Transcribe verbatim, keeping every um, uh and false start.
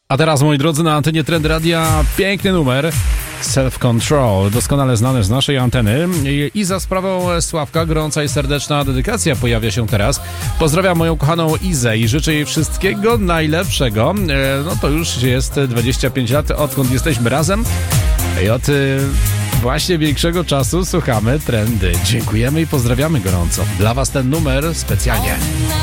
A teraz, moi drodzy, na antenie Trend Radia piękny numer Self Control, doskonale znany z naszej anteny. I, I za sprawą Sławka gorąca i serdeczna dedykacja pojawia się teraz. Pozdrawiam moją kochaną Izę i życzę jej wszystkiego najlepszego. No to już jest dwadzieścia pięć lat, odkąd jesteśmy razem. I od właśnie większego czasu słuchamy trendy. Dziękujemy i pozdrawiamy gorąco. Dla was ten numer specjalnie.